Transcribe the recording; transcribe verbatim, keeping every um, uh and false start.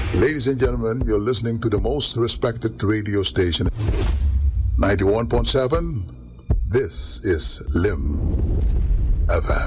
Ladies and gentlemen, you're listening to the most respected radio station, ninety-one point seven. This is Lim F M.